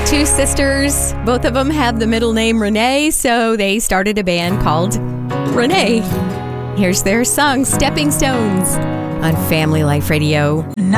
two sisters. Both of them have the middle name Renee, so they started a band called Renee. Here's their song, Stepping Stones, on Family Life Radio.